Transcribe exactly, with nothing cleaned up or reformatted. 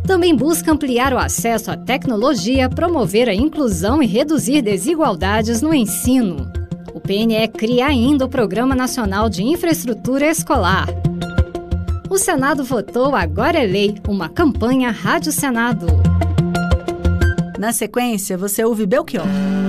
Também busca ampliar o acesso à tecnologia, promover a inclusão e reduzir desigualdades no ensino. O P N E cria ainda o Programa Nacional de Infraestrutura Escolar. O Senado votou Agora é Lei, uma campanha Rádio Senado. Na sequência, você ouve Belchior.